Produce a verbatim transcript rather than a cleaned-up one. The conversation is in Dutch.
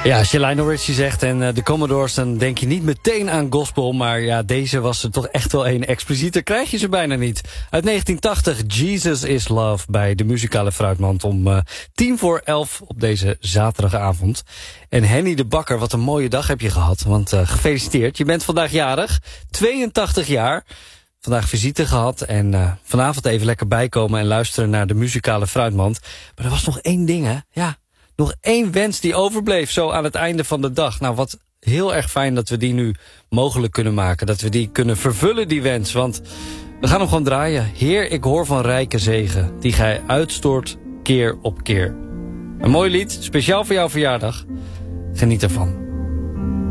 Ja, als je Lionel Richie zegt en uh, de Commodores, dan denk je niet meteen aan gospel. Maar ja, deze was er toch echt wel een. Explicieter krijg je ze bijna niet. Uit negentien tachtig, Jesus is Love, bij de muzikale fruitmand om uh, tien voor elf op deze zaterdagavond. En Henny de Bakker, wat een mooie dag heb je gehad. Want uh, gefeliciteerd, je bent vandaag jarig, tweeëntachtig jaar. Vandaag visite gehad en uh, vanavond even lekker bijkomen en luisteren naar de muzikale fruitmand. Maar er was nog één ding, hè? Ja. Nog één wens die overbleef zo aan het einde van de dag. Nou, wat heel erg fijn dat we die nu mogelijk kunnen maken. Dat we die kunnen vervullen, die wens. Want we gaan hem gewoon draaien. Heer, ik hoor van rijke zegen, die gij uitstort keer op keer. Een mooi lied, speciaal voor jouw verjaardag. Geniet ervan.